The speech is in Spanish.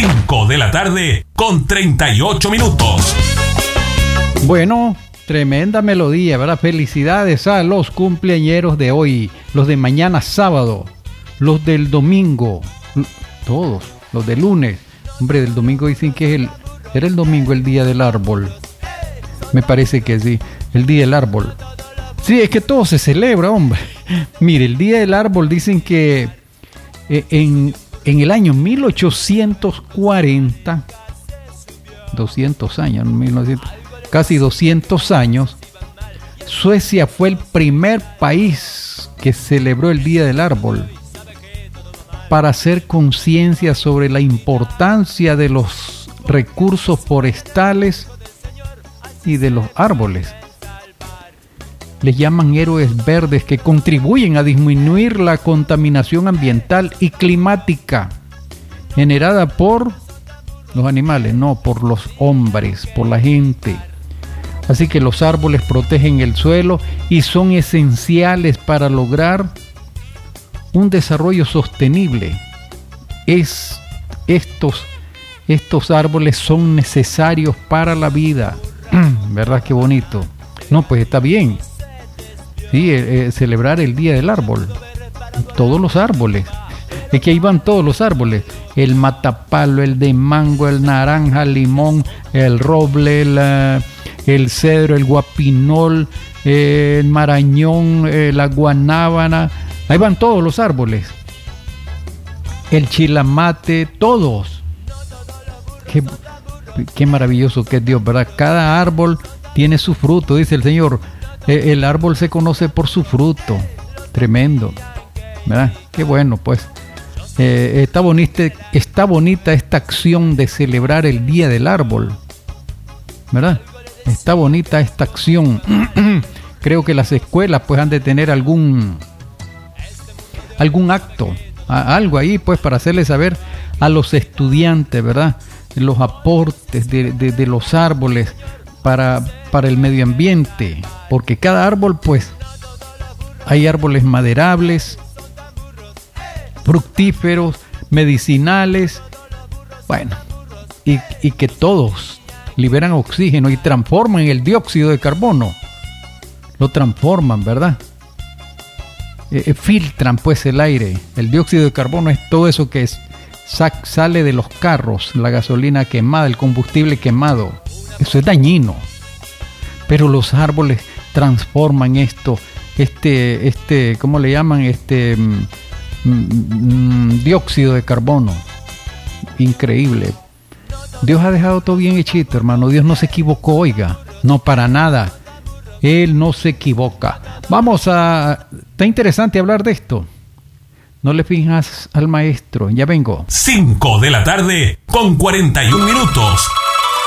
5 de la tarde con 38 minutos. Bueno, tremenda melodía, ¿verdad? Felicidades a los cumpleañeros de hoy, los de mañana sábado, los del domingo, todos, los del lunes. Hombre, del domingo dicen que era el domingo el día del árbol. Me parece que sí, el día del árbol. Sí, es que todo se celebra, hombre. Mire, el día del árbol dicen que en el año 1840, 200 años, 1900, casi 200 años, Suecia fue el primer país que celebró el Día del Árbol para hacer conciencia sobre la importancia de los recursos forestales y de los árboles. Les llaman héroes verdes que contribuyen a disminuir la contaminación ambiental y climática generada por los animales, no por los hombres, por la gente. Así que los árboles protegen el suelo y son esenciales para lograr un desarrollo sostenible. Estos árboles son necesarios para la vida. ¿Verdad? Qué bonito. No, pues está bien. Sí, celebrar el Día del Árbol. Todos los árboles. Es que ahí van todos los árboles. El matapalo, el de mango, el naranja, el limón, el roble, el cedro, el guapinol, el marañón, la guanábana. Ahí van todos los árboles. El chilamate, todos. Qué maravilloso que es Dios, ¿verdad? Cada árbol tiene su fruto, dice el Señor. El árbol se conoce por su fruto. Tremendo, ¿verdad? Qué bueno, pues. Está bonita esta acción de celebrar el Día del Árbol, ¿verdad? Está bonita esta acción. Creo que las escuelas pues han de tener algún acto, algo ahí pues para hacerle saber a los estudiantes, ¿verdad? Los aportes de los árboles para el medio ambiente, porque cada árbol pues hay árboles maderables, fructíferos, medicinales, bueno, y que todos liberan oxígeno y transforman el dióxido de carbono, lo transforman, ¿verdad? Filtran pues el aire. El dióxido de carbono es todo eso que sale de los carros, la gasolina quemada, el combustible quemado. Eso es dañino, pero los árboles transforman esto, ¿cómo le llaman? Dióxido de carbono. Increíble. Dios ha dejado todo bien hechito, hermano. Dios no se equivocó, oiga, no para nada. Él no se equivoca. Está interesante hablar de esto. No le fijas al maestro. Ya vengo. 5 de la tarde con 41 minutos.